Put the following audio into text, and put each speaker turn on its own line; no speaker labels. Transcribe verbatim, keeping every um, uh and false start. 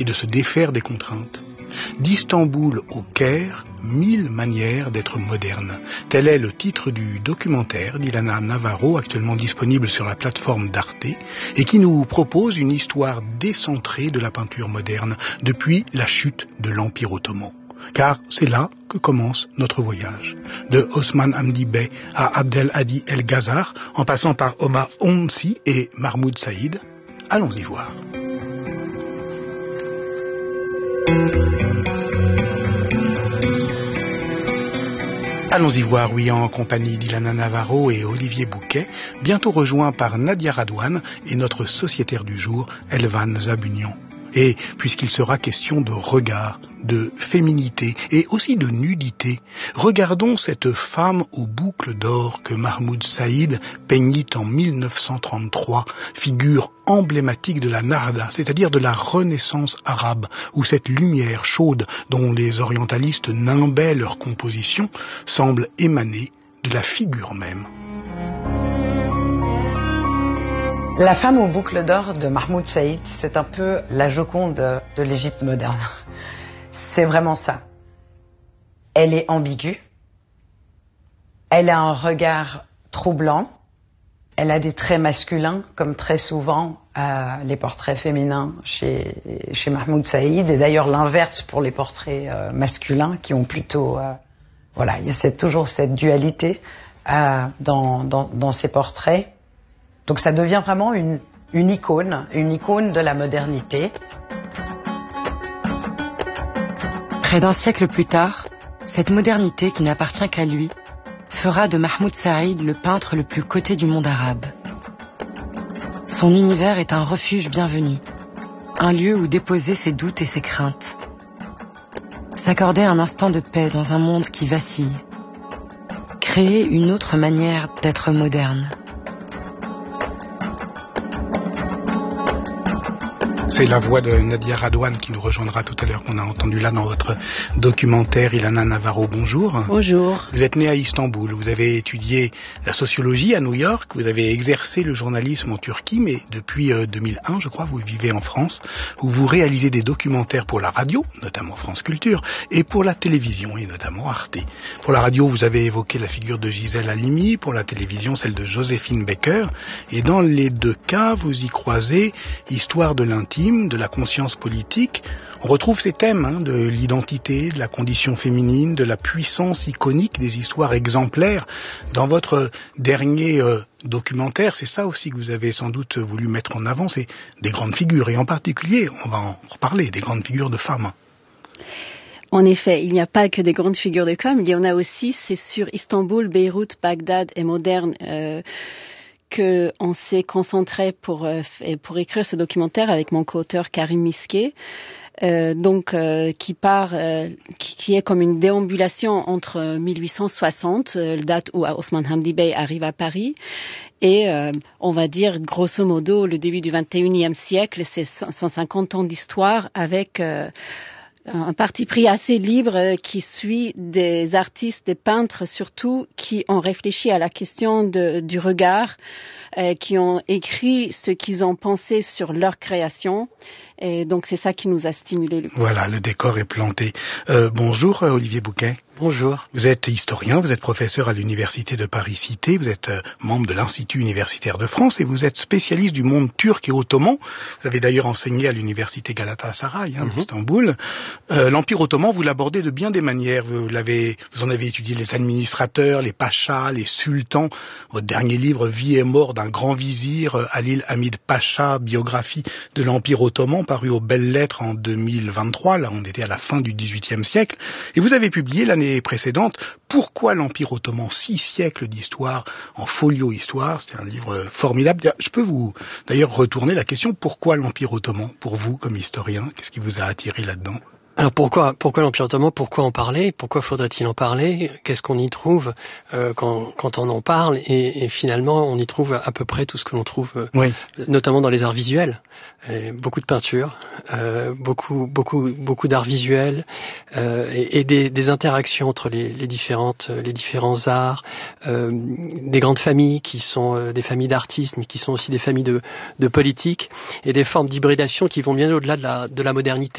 de se défaire des contraintes. D'Istanbul au Caire, mille manières d'être moderne. Tel est le titre du documentaire d'Ilana Navarro, actuellement disponible sur la plateforme d'Arte, et qui nous propose une histoire décentrée de la peinture moderne depuis la chute de l'Empire ottoman. Car c'est là que commence notre voyage. De Osman Hamdi Bey à Abdel Hadi El Ghazar, en passant par Omar Onsi et Mahmoud Saïd, allons-y voir. Allons-y voir, oui, en compagnie d'Ilana Navarro et Olivier Bouquet, bientôt rejoints par Nadia Radouane et notre sociétaire du jour, Elvan Zabunian. Et puisqu'il sera question de regard, de féminité et aussi de nudité, regardons cette femme aux boucles d'or que Mahmoud Saïd peignit en mille neuf cent trente-trois, figure emblématique de la Narda, c'est-à-dire de la Renaissance arabe, où cette lumière chaude dont les orientalistes nimbaient leur composition semble émaner de la figure même.
La femme aux boucles d'or de Mahmoud Saïd, c'est un peu la Joconde de, de l'Égypte moderne. C'est vraiment ça. Elle est ambiguë. Elle a un regard troublant. Elle a des traits masculins, comme très souvent euh, les portraits féminins chez, chez Mahmoud Saïd. Et d'ailleurs l'inverse pour les portraits euh, masculins qui ont plutôt... Euh, voilà, il y a cette, toujours cette dualité euh, dans, dans, dans ces portraits. Donc ça devient vraiment une, une icône, une icône de la modernité.
Près d'un siècle plus tard, cette modernité qui n'appartient qu'à lui fera de Mahmoud Saïd le peintre le plus coté du monde arabe. Son univers est un refuge bienvenu, un lieu où déposer ses doutes et ses craintes. S'accorder un instant de paix dans un monde qui vacille. Créer une autre manière d'être moderne.
C'est la voix de Nadia Radouane qui nous rejoindra tout à l'heure, qu'on a entendu là dans votre documentaire. Ilana Navarro, bonjour.
Bonjour.
Vous êtes née à Istanbul, vous avez étudié la sociologie à New York, vous avez exercé le journalisme en Turquie, mais depuis euh, deux mille un, je crois, vous vivez en France, où vous réalisez des documentaires pour la radio, notamment France Culture, et pour la télévision, et notamment Arte. Pour la radio, vous avez évoqué la figure de Gisèle Halimi, pour la télévision, celle de Joséphine Baker, et dans les deux cas, vous y croisez histoire de l'intime, de la conscience politique. On retrouve ces thèmes hein, de l'identité, de la condition féminine, de la puissance iconique des histoires exemplaires. Dans votre dernier euh, documentaire, c'est ça aussi que vous avez sans doute voulu mettre en avant, c'est des grandes figures, et en particulier, on va en reparler, des grandes figures de femmes.
En effet, il n'y a pas que des grandes figures de femmes, il y en a aussi, c'est sur Istanbul, Beyrouth, Bagdad et Moderne, euh, qu'on s'est concentré pour, euh, pour écrire ce documentaire avec mon co-auteur Karim Miske, euh, donc euh, qui part, euh, qui, qui est comme une déambulation entre mille huit cent soixante, euh, la date où Osman Hamdi Bey arrive à Paris, et euh, on va dire grosso modo le début du vingt et unième siècle, c'est cent cinquante ans d'histoire avec euh, un parti pris assez libre qui suit des artistes, des peintres surtout, qui ont réfléchi à la question de, du regard, euh, qui ont écrit ce qu'ils ont pensé sur leur création. Et donc c'est ça qui nous a stimulé le plus.
Voilà, le décor est planté. Euh, bonjour Olivier Bouquet.
Bonjour.
Vous êtes historien, vous êtes professeur à l'université de Paris-Cité, vous êtes euh, membre de l'Institut universitaire de France et vous êtes spécialiste du monde turc et ottoman. Vous avez d'ailleurs enseigné à l'université Galatasaray hein, mm-hmm. d'Istanbul. Euh, L'Empire ottoman, vous l'abordez de bien des manières. Vous l'avez, vous en avez étudié les administrateurs, les pachas, les sultans. Votre dernier livre, Vie et mort d'un grand vizir, Halil Hamid Pacha, biographie de l'Empire ottoman, paru aux Belles Lettres en deux mille vingt-trois. Là, on était à la fin du dix-huitième siècle. Et vous avez publié l'année précédente Pourquoi l'Empire ottoman, six siècles d'histoire en folio histoire. C'est un livre formidable. Je peux vous d'ailleurs retourner la question, pourquoi l'Empire ottoman pour vous comme historien? Qu'est-ce qui vous a attiré là-dedans?
Alors pourquoi, pourquoi l'Empire ottoman? Pourquoi en parler? Pourquoi faudrait-il en parler? Qu'est-ce qu'on y trouve euh, quand, quand on en parle? et, et finalement, on y trouve à peu près tout ce que l'on trouve, euh, oui. notamment dans les arts visuels. Et beaucoup de peinture, euh, beaucoup, beaucoup, beaucoup d'art visuel euh, et, et des, des interactions entre les, les différentes, les différents arts, euh, des grandes familles qui sont euh, des familles d'artistes, mais qui sont aussi des familles de, de politiques, et des formes d'hybridation qui vont bien au-delà de la, de la modernité.